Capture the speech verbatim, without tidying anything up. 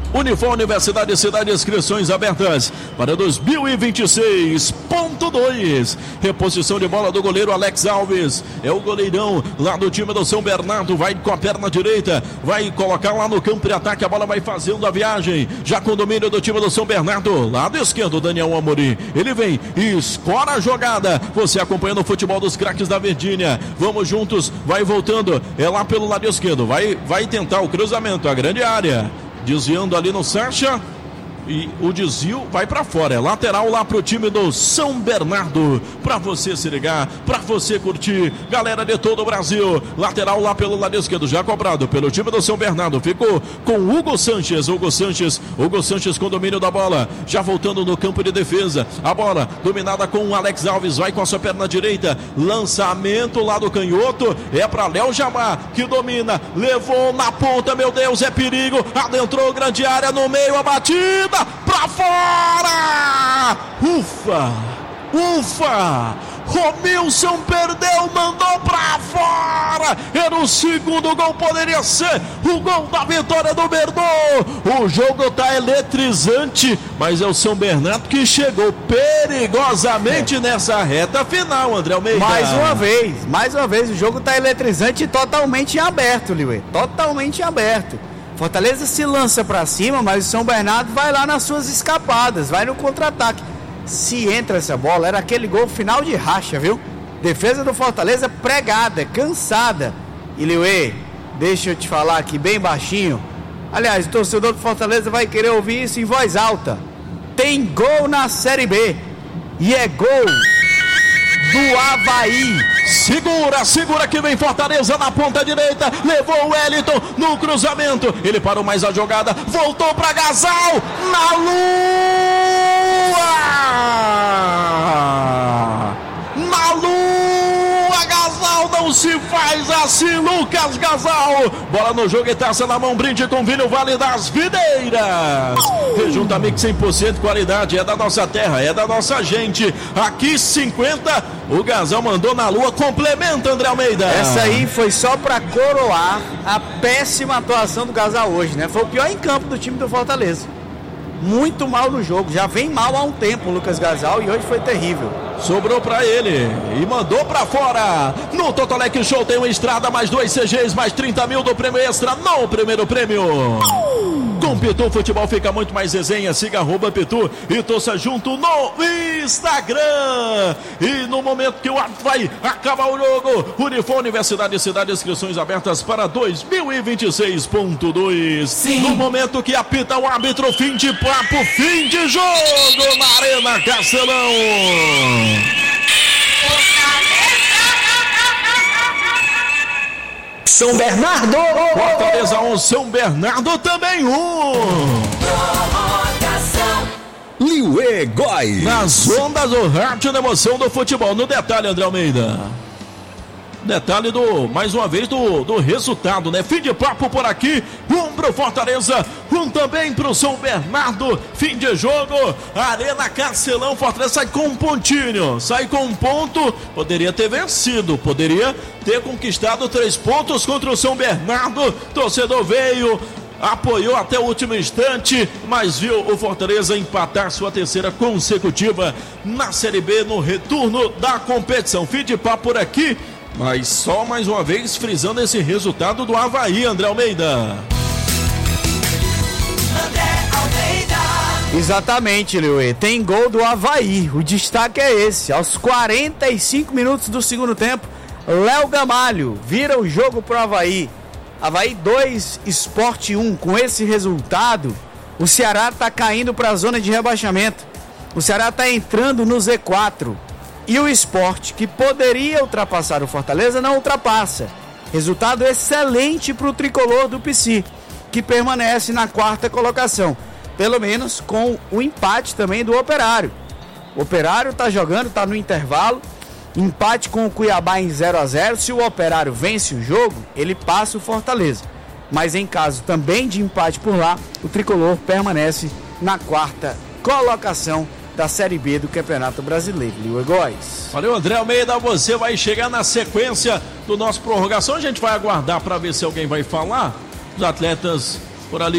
Unifor Universidade de Cidade, inscrições abertas para dois mil e vinte e seis ponto dois. Reposição de bola do goleiro Alex Alves. É o goleirão lá do time do São Bernardo. Vai com a perna direita, vai colocar lá no campo de ataque. A bola vai fazendo a viagem. Já com o domínio do time do São Bernardo. Lado esquerdo, Daniel Amorim. Ele vem e escora a jogada. Você acompanhando o futebol dos craques da Verdinha. Vamos juntos. Vai voltando. É lá pelo lado esquerdo. Vai, vai tentar o cruzamento. A grande área. Desviando ali no Sacha. E o desvio vai para fora. É lateral lá pro time do São Bernardo. Para você se ligar, para você curtir. Galera de todo o Brasil. Lateral lá pelo lado esquerdo. Já cobrado pelo time do São Bernardo. Ficou com Hugo Sanches. Hugo Sanches. Hugo Sanches com domínio da bola. Já voltando no campo de defesa. A bola dominada com o Alex Alves. Vai com a sua perna direita. Lançamento lá do canhoto. É para Léo Jamar que domina. Levou na ponta. Meu Deus, é perigo. Adentrou grande área no meio. A batida. Pra fora! Ufa! Ufa! Romilson perdeu, mandou pra fora! Era o segundo gol, poderia ser o gol da vitória do Verdô! O jogo tá eletrizante, mas é o São Bernardo que chegou perigosamente é. nessa reta final, André Almeida. Mais uma vez, mais uma vez, o jogo tá eletrizante e totalmente aberto, Liuê. Totalmente aberto. Fortaleza se lança para cima, mas o São Bernardo vai lá nas suas escapadas, vai no contra-ataque. Se entra essa bola, era aquele gol final de racha, viu? Defesa do Fortaleza pregada, cansada. E Liuê, deixa eu te falar aqui bem baixinho. Aliás, o torcedor do Fortaleza vai querer ouvir isso em voz alta. Tem gol na Série B. E é gol do Avaí. Segura, segura que vem Fortaleza na ponta direita. Levou o Wellington no cruzamento. Ele parou mais a jogada. Voltou para Gasal. Na lua! Na lua, Gasal não se faz assim, Lucas Gasal. Bola no jogo e taça na mão. Brinde com vinho Vale das Videiras. Rejunta Mix cem por cento qualidade. É da nossa terra, é da nossa gente. Aqui cinquenta. O Gasal mandou na lua. Complementa, André Almeida. Essa aí foi só pra coroar a péssima atuação do Gasal hoje, né? Foi o pior em campo do time do Fortaleza. Muito mal no jogo. Já vem mal há um tempo o Lucas Gasal e hoje foi terrível. Sobrou pra ele e mandou pra fora. No Totolec Show tem uma estrada, mais dois C Gs, mais trinta mil do prêmio extra no primeiro prêmio. Com Pitu, futebol fica muito mais resenha. Siga arroba Pitu e torça junto no Instagram. E no momento que o árbitro vai acabar o jogo, Unifor Universidade de Cidade, inscrições abertas para dois mil e vinte e seis ponto dois. No momento que apita o árbitro, fim de papo, fim de jogo na Arena Castelão. São Bernardo! Fortaleza um, São Bernardo também um! Liuê Góes. Nas ondas do rádio da emoção do futebol. No detalhe, André Almeida. Detalhe do, mais uma vez, do, do resultado, né? Fim de papo por aqui, um pro Fortaleza, um também pro São Bernardo. Fim de jogo, Arena Castelão. Fortaleza sai com um pontinho, sai com um ponto. Poderia ter vencido, poderia ter conquistado três pontos contra o São Bernardo. Torcedor veio, apoiou até o último instante, mas viu o Fortaleza empatar sua terceira consecutiva na Série B no retorno da competição. Fim de papo por aqui. Mas só mais uma vez frisando esse resultado do Avaí, André Almeida. André Almeida. Exatamente, Liuê. Tem gol do Avaí. O destaque é esse. Aos quarenta e cinco minutos do segundo tempo, Léo Gamalho vira o jogo pro Avaí. Avaí dois, Sport um. Com esse resultado, o Ceará tá caindo para a zona de rebaixamento. O Ceará tá entrando no Z quatro. E o Sport, que poderia ultrapassar o Fortaleza, não ultrapassa. Resultado excelente para o tricolor do P C, que permanece na quarta colocação. Pelo menos com o empate também do Operário. O Operário está jogando, está no intervalo. Empate com o Cuiabá em zero a zero. Se o Operário vence o jogo, ele passa o Fortaleza. Mas em caso também de empate por lá, o tricolor permanece na quarta colocação da Série B do Campeonato Brasileiro. Liuê Góes. Valeu, André Almeida. Você vai chegar na sequência do nosso prorrogação. A gente vai aguardar para ver se alguém vai falar. Os atletas por ali